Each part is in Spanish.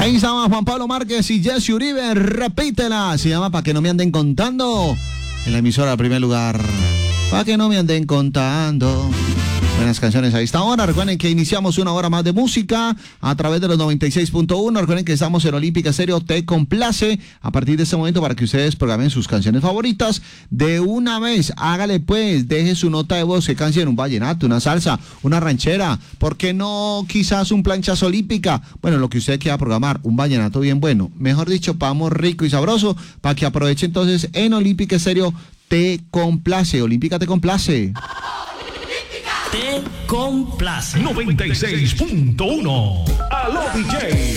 Ahí estaba Juan Pablo Márquez y Jesse Uribe, repítela. Se llama Pa' que no me anden contando. En la emisora al primer lugar. Pa' que no me anden contando. Buenas canciones a esta hora. Recuerden que iniciamos una hora más de música a través de los 96.1. Recuerden que estamos en Olímpica Estéreo. Te complace a partir de este momento para que ustedes programen sus canciones favoritas. De una vez, hágale pues, deje su nota de voz, que canción, un vallenato, una salsa, una ranchera. ¿Por qué no quizás un planchazo olímpica? Bueno, lo que usted quiera programar, un vallenato bien bueno. Mejor dicho, vamos rico y sabroso para que aproveche entonces en Olímpica Estéreo. Te complace. Olímpica te complace. Te complace. 96.1. Aló DJ.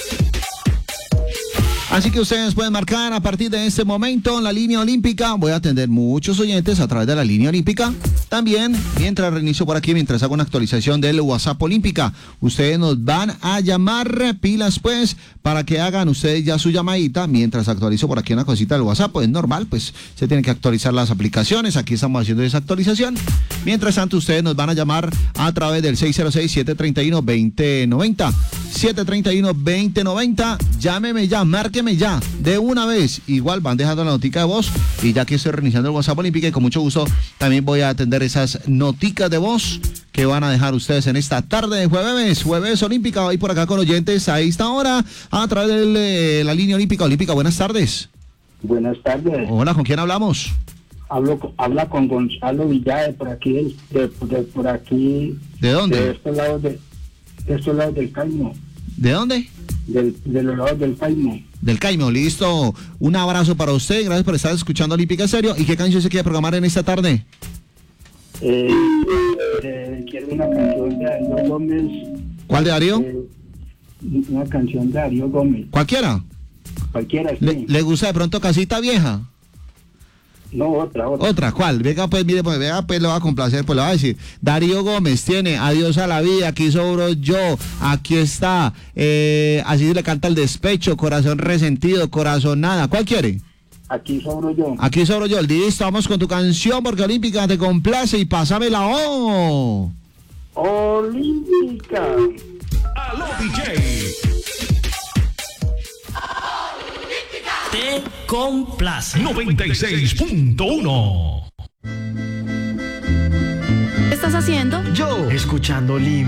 Así que ustedes pueden marcar a partir de este momento en la línea olímpica. Voy a atender muchos oyentes a través de la línea olímpica. También, mientras reinicio por aquí, mientras hago una actualización del WhatsApp olímpica, ustedes nos van a llamar, pilas pues, para que hagan ustedes ya su llamadita. Mientras actualizo por aquí una cosita del WhatsApp, pues normal, pues se tienen que actualizar las aplicaciones. Aquí estamos haciendo esa actualización. Mientras tanto, ustedes nos van a llamar a través del 606-731-2090. 731-2090. Llámeme ya, márqueme ya, de una vez. Igual van dejando la notica de voz. Y ya que estoy reiniciando el WhatsApp olímpica, y con mucho gusto también voy a atender esas noticas de voz que van a dejar ustedes en esta tarde de jueves olímpica. Hoy por acá con oyentes a esta hora a través de la línea olímpica. Buenas tardes. Buenas tardes. Hola, ¿con quién hablamos? Habla con Gonzalo Villade por aquí, por aquí. ¿De dónde? De estos lados del Caimo. ¿De dónde? De los lados del Caimo. Del Caimo, listo. Un abrazo para usted, gracias por estar escuchando Olímpica Estéreo. ¿Y qué canción se quiere programar en esta tarde? Quiero una canción de Darío Gómez. ¿Cuál de Darío? Una canción de Darío Gómez. ¿Cualquiera? Cualquiera, sí. ¿Le gusta de pronto Casita Vieja? No, otra. ¿Otra? ¿Cuál? Venga pues, mire, pues, vea, pues lo va a complacer, pues lo va a decir. Darío Gómez tiene Adiós a la vida, aquí sobro yo, aquí está, así le canta el despecho, corazón resentido, corazón nada. ¿Cuál quiere? Aquí sobro yo. Aquí sobro yo. Listo, vamos con tu canción porque Olímpica te complace y pásamela. ¡Oh! Olímpica. Aló DJ. Te complace. 96.1. ¿Qué estás haciendo? Yo, escuchando Olímpica.